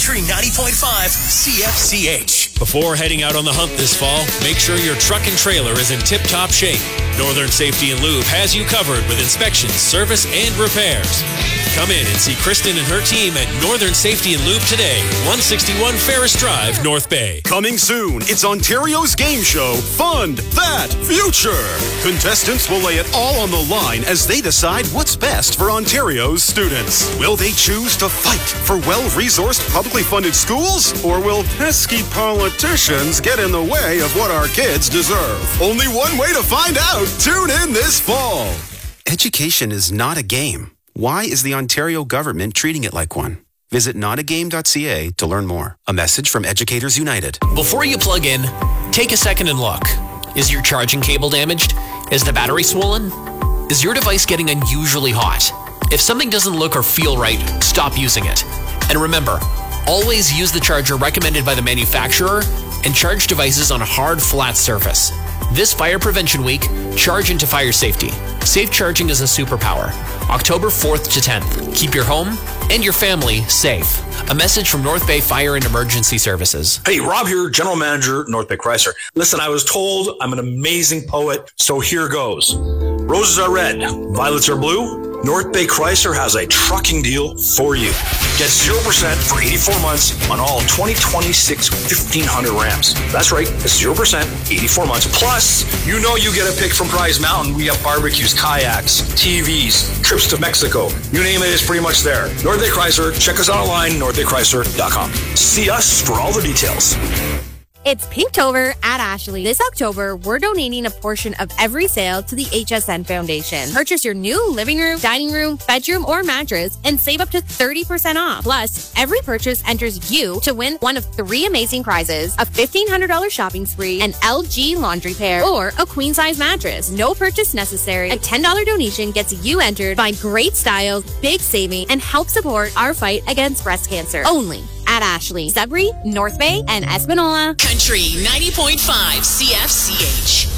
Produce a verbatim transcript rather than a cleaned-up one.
Country ninety point five C F C H. Before heading out on the hunt this fall, make sure your truck and trailer is in tip-top shape. Northern Safety and Lube has you covered with inspections, service, and repairs. Come in and see Kristen and her team at Northern Safety and Lube today, one sixty-one Ferris Drive, North Bay. Coming soon, it's Ontario's game show, Fund That Future. Contestants will lay it all on the line as they decide what's best for Ontario's students. Will they choose to fight for well-resourced, publicly funded schools? Or will pesky politicians get in the way of what our kids deserve? Only one way to find out. Tune in this fall. Education is not a game. Why is the Ontario government treating it like one? Visit not a game dot c a to learn more. A message from Educators United. Before you plug in, take a second and look. Is your charging cable damaged? Is the battery swollen? Is your device getting unusually hot? If something doesn't look or feel right, stop using it. And remember, always use the charger recommended by the manufacturer and charge devices on a hard, flat surface. This Fire Prevention Week, charge into fire safety. Safe charging is a superpower. October fourth to tenth. Keep your home and your family safe. A message from North Bay Fire and Emergency Services. Hey, Rob here, General Manager, North Bay Chrysler. Listen, I was told I'm an amazing poet, so here goes. Roses are red, violets are blue. North Bay Chrysler has a trucking deal for you. Get zero percent for eighty-four months on all twenty twenty-six fifteen hundred Rams. That's right, it's zero percent, eighty-four months. Plus, you know you get a pick from Prize Mountain. We have barbecues, kayaks, T Vs, trips to Mexico. You name it, it's pretty much there. North Bay Chrysler, check us out online, north bay chrysler dot com. See us for all the details. It's Pinktober at Ashley. This October, we're donating a portion of every sale to the H S N Foundation. Purchase your new living room, dining room, bedroom, or mattress and save up to thirty percent off. Plus, every purchase enters you to win one of three amazing prizes: a fifteen hundred dollars shopping spree, an L G laundry pair, or a queen-size mattress. No purchase necessary. A ten dollars donation gets you entered. Find great styles, big saving, and help support our fight against breast cancer. Only at Ashley, Sudbury, North Bay, and Espanola. Country ninety point five C F C H.